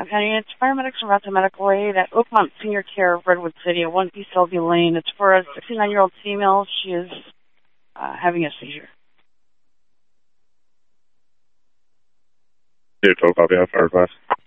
County, it's paramedics from Route to Medical Aid at Oakmont Senior Care of Redwood City at 1 East Selby Lane. It's for a 69-year-old female. She is having a seizure. Here, 12 copy, fire request.